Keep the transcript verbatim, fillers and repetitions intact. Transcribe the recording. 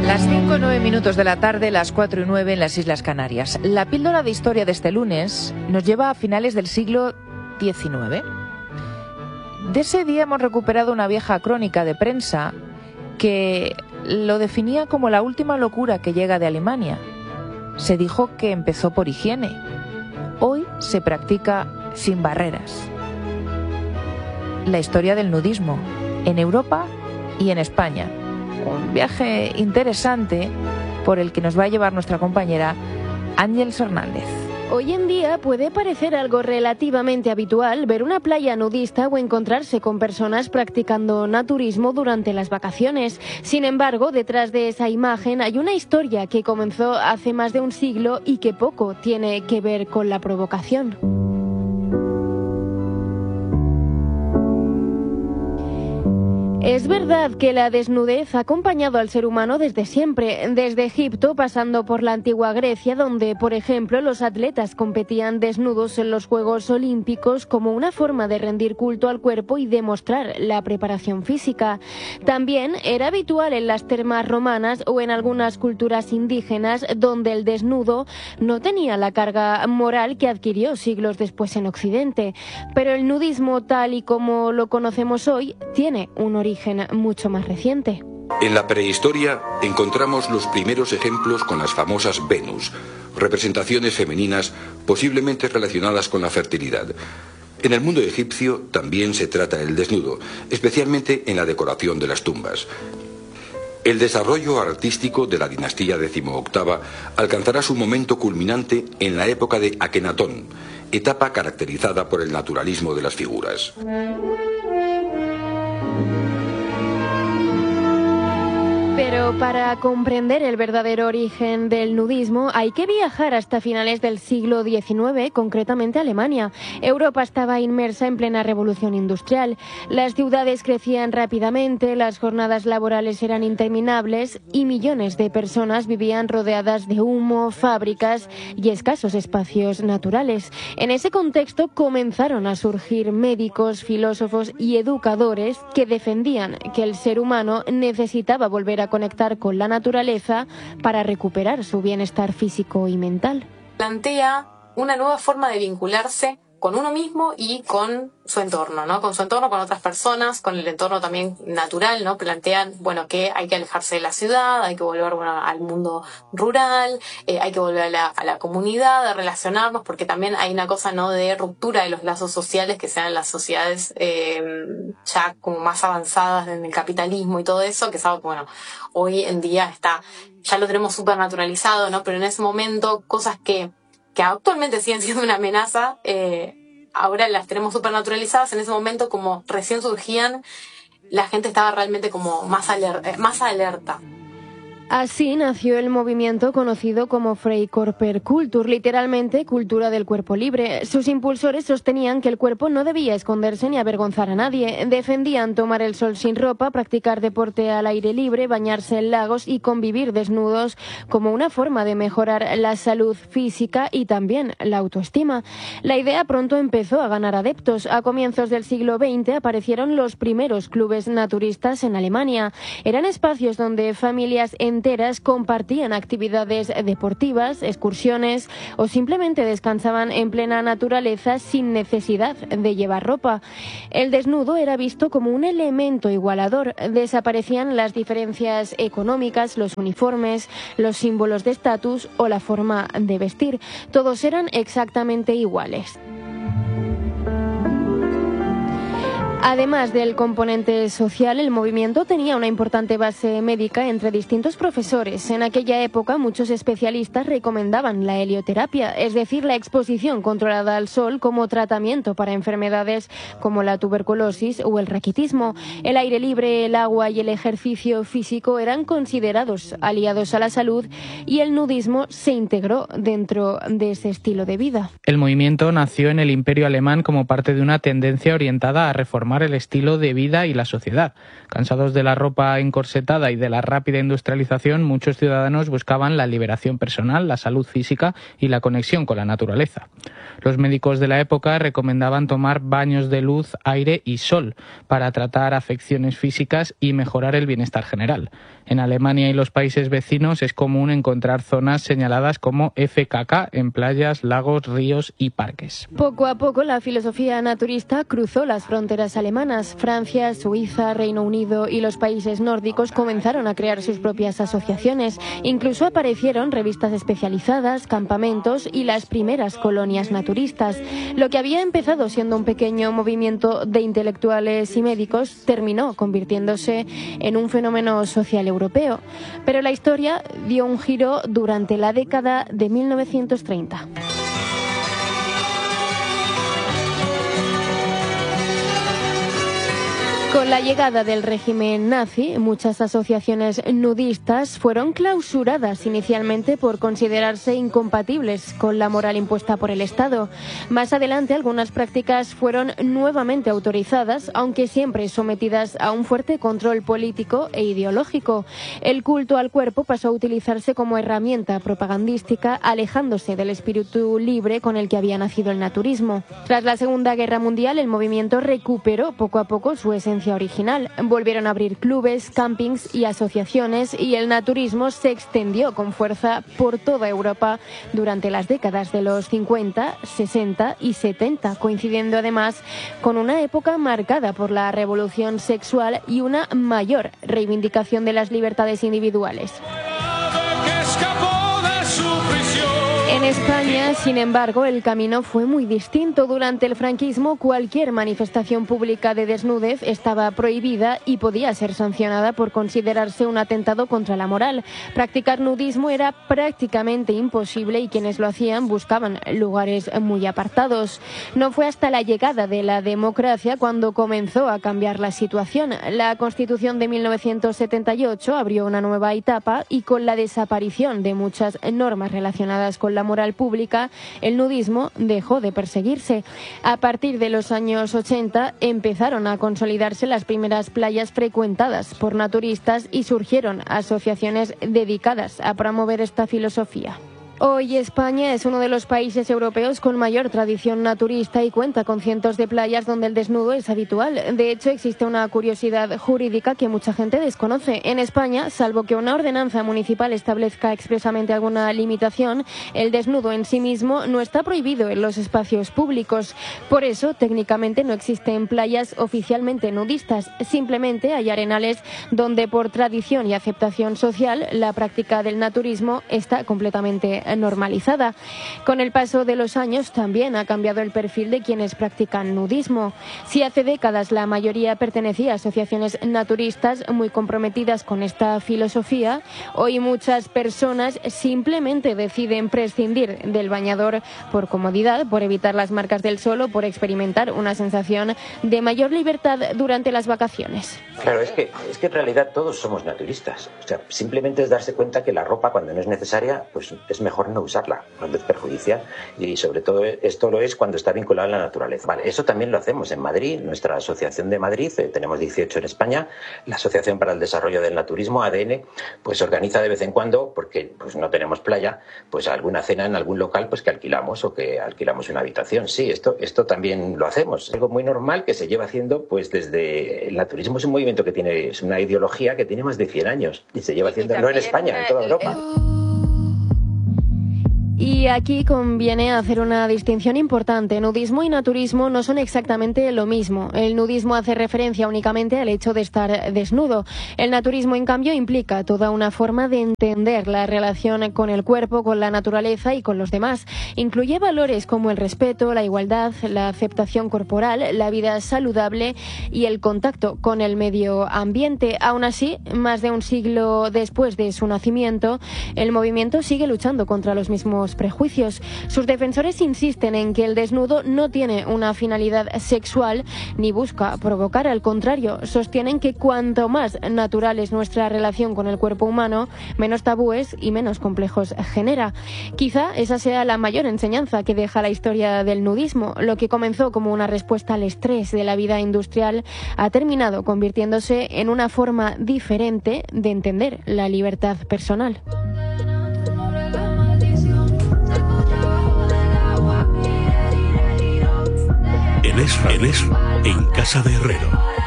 Las cinco y nueve minutos de la tarde, las cuatro y nueve en las Islas Canarias. La píldora de historia de este lunes nos lleva a finales del siglo diecinueve. De ese día hemos recuperado una vieja crónica de prensa que lo definía como la última locura que llega de Alemania. Se dijo que empezó por higiene. Hoy se practica sin barreras. La historia del nudismo en Europa y en España. Un viaje interesante por el que nos va a llevar nuestra compañera Ángeles Hernández. Hoy en día puede parecer algo relativamente habitual ver una playa nudista o encontrarse con personas practicando naturismo durante las vacaciones. Sin embargo, detrás de esa imagen hay una historia que comenzó hace más de un siglo y que poco tiene que ver con la provocación. Es verdad que la desnudez ha acompañado al ser humano desde siempre, desde Egipto pasando por la antigua Grecia, donde, por ejemplo, los atletas competían desnudos en los Juegos Olímpicos como una forma de rendir culto al cuerpo y demostrar la preparación física. También era habitual en las termas romanas o en algunas culturas indígenas, donde el desnudo no tenía la carga moral que adquirió siglos después en Occidente. Pero el nudismo, tal y como lo conocemos hoy, tiene un origen mucho más reciente. En la prehistoria encontramos los primeros ejemplos con las famosas Venus, representaciones femeninas posiblemente relacionadas con la fertilidad. En el mundo egipcio también se trata el desnudo, especialmente en la decoración de las tumbas. El desarrollo artístico de la dinastía decimoctava alcanzará su momento culminante en la época de Akenatón, etapa caracterizada por el naturalismo de las figuras. Pero para comprender el verdadero origen del nudismo hay que viajar hasta finales del siglo diecinueve, concretamente Alemania. Europa estaba inmersa en plena revolución industrial. Las ciudades crecían rápidamente, las jornadas laborales eran interminables y millones de personas vivían rodeadas de humo, fábricas y escasos espacios naturales. En ese contexto comenzaron a surgir médicos, filósofos y educadores que defendían que el ser humano necesitaba volver a conectar con la naturaleza para recuperar su bienestar físico y mental. Plantea una nueva forma de vincularse con uno mismo y con su entorno, ¿no? Con su entorno, con otras personas, con el entorno también natural, ¿no? Plantean, bueno, que hay que alejarse de la ciudad, hay que volver, bueno, al mundo rural, eh, hay que volver a la, a la comunidad, a relacionarnos, porque también hay una cosa, ¿no?, de ruptura de los lazos sociales que se dan en las sociedades eh, ya como más avanzadas en el capitalismo y todo eso, que es algo que, bueno, hoy en día está, ya lo tenemos súper naturalizado, ¿no? Pero en ese momento, cosas que que actualmente siguen siendo una amenaza, eh, ahora las tenemos súper naturalizadas. En ese momento, como recién surgían, la gente estaba realmente como más alerta, más alerta. Así nació el movimiento conocido como Freikörperkultur, literalmente cultura del cuerpo libre. Sus impulsores sostenían que el cuerpo no debía esconderse ni avergonzar a nadie. Defendían tomar el sol sin ropa, practicar deporte al aire libre, bañarse en lagos y convivir desnudos como una forma de mejorar la salud física y también la autoestima. La idea pronto empezó a ganar adeptos. A comienzos del siglo veinte aparecieron los primeros clubes naturistas en Alemania. Eran espacios donde familias en enteras compartían actividades deportivas, excursiones o simplemente descansaban en plena naturaleza sin necesidad de llevar ropa. El desnudo era visto como un elemento igualador. Desaparecían las diferencias económicas, los uniformes, los símbolos de estatus o la forma de vestir. Todos eran exactamente iguales. Además del componente social, el movimiento tenía una importante base médica entre distintos profesores. En aquella época, muchos especialistas recomendaban la helioterapia, es decir, la exposición controlada al sol como tratamiento para enfermedades como la tuberculosis o el raquitismo. El aire libre, el agua y el ejercicio físico eran considerados aliados a la salud y el nudismo se integró dentro de ese estilo de vida. El movimiento nació en el Imperio Alemán como parte de una tendencia orientada a reformar transformar el estilo de vida y la sociedad. Cansados de la ropa encorsetada y de la rápida industrialización, muchos ciudadanos buscaban la liberación personal, la salud física y la conexión con la naturaleza. Los médicos de la época recomendaban tomar baños de luz, aire y sol para tratar afecciones físicas y mejorar el bienestar general. En Alemania y los países vecinos es común encontrar zonas señaladas como F K K en playas, lagos, ríos y parques. Poco a poco la filosofía naturista cruzó las fronteras alemanas. Francia, Suiza, Reino Unido y los países nórdicos comenzaron a crear sus propias asociaciones. Incluso aparecieron revistas especializadas, campamentos y las primeras colonias naturistas. Lo que había empezado siendo un pequeño movimiento de intelectuales y médicos terminó convirtiéndose en un fenómeno social europeo. Pero la historia dio un giro durante la década de mil novecientos treinta. Con la llegada del régimen nazi, muchas asociaciones nudistas fueron clausuradas inicialmente por considerarse incompatibles con la moral impuesta por el Estado. Más adelante, algunas prácticas fueron nuevamente autorizadas, aunque siempre sometidas a un fuerte control político e ideológico. El culto al cuerpo pasó a utilizarse como herramienta propagandística, alejándose del espíritu libre con el que había nacido el naturismo. Tras la Segunda Guerra Mundial, el movimiento recuperó poco a poco su esencia original. Volvieron a abrir clubes, campings y asociaciones, y el naturismo se extendió con fuerza por toda Europa durante las décadas de los cincuenta, sesenta y setenta, coincidiendo además con una época marcada por la revolución sexual y una mayor reivindicación de las libertades individuales. En España, sin embargo, el camino fue muy distinto. Durante el franquismo, cualquier manifestación pública de desnudez estaba prohibida y podía ser sancionada por considerarse un atentado contra la moral. Practicar nudismo era prácticamente imposible y quienes lo hacían buscaban lugares muy apartados. No fue hasta la llegada de la democracia cuando comenzó a cambiar la situación. La Constitución de mil novecientos setenta y ocho abrió una nueva etapa y con la desaparición de muchas normas relacionadas con la moral pública, el nudismo dejó de perseguirse. A partir de los años ochenta empezaron a consolidarse las primeras playas frecuentadas por naturistas y surgieron asociaciones dedicadas a promover esta filosofía. Hoy España es uno de los países europeos con mayor tradición naturista y cuenta con cientos de playas donde el desnudo es habitual. De hecho, existe una curiosidad jurídica que mucha gente desconoce. En España, salvo que una ordenanza municipal establezca expresamente alguna limitación, el desnudo en sí mismo no está prohibido en los espacios públicos. Por eso, técnicamente no existen playas oficialmente nudistas. Simplemente hay arenales donde, por tradición y aceptación social, la práctica del naturismo está completamente normalizada. Con el paso de los años también ha cambiado el perfil de quienes practican nudismo. Si hace décadas la mayoría pertenecía a asociaciones naturistas muy comprometidas con esta filosofía, hoy muchas personas simplemente deciden prescindir del bañador por comodidad, por evitar las marcas del sol o por experimentar una sensación de mayor libertad durante las vacaciones. Claro, es que, es que en realidad todos somos naturistas. O sea, simplemente es darse cuenta que la ropa, cuando no es necesaria, pues es mejor no usarla, cuando es perjudicial, y sobre todo esto lo es cuando está vinculado a la naturaleza. Vale, eso también lo hacemos en Madrid, nuestra asociación de Madrid, eh, tenemos dieciocho en España, la Asociación para el Desarrollo del Naturismo, A D N, pues organiza de vez en cuando, porque pues no tenemos playa, pues alguna cena en algún local pues que alquilamos o que alquilamos una habitación. Sí, esto, esto también lo hacemos. Es algo muy normal que se lleva haciendo pues desde... El naturismo es un movimiento que tiene, es una ideología que tiene más de cien años y se lleva haciendo, no en España, en toda Europa. Y aquí conviene hacer una distinción importante. Nudismo y naturismo no son exactamente lo mismo. El nudismo hace referencia únicamente al hecho de estar desnudo. El naturismo, en cambio, implica toda una forma de entender la relación con el cuerpo, con la naturaleza y con los demás. Incluye valores como el respeto, la igualdad, la aceptación corporal, la vida saludable y el contacto con el medio ambiente. Aún así, más de un siglo después de su nacimiento, el movimiento sigue luchando contra los mismos mismos prejuicios. Sus defensores insisten en que el desnudo no tiene una finalidad sexual ni busca provocar, al contrario, sostienen que cuanto más natural es nuestra relación con el cuerpo humano, menos tabúes y menos complejos genera. Quizá esa sea la mayor enseñanza que deja la historia del nudismo. Lo que comenzó como una respuesta al estrés de la vida industrial ha terminado convirtiéndose en una forma diferente de entender la libertad personal. En eso, en eso, en Casa de Herrero.